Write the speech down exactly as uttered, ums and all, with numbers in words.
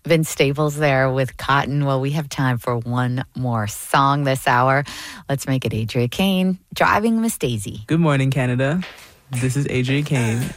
Vince Staples there with Cotton. Well, we have time for one more song this hour. Let's make it Adria Kane, Driving Miss Daisy. Good morning, Canada. This is Adria Kane,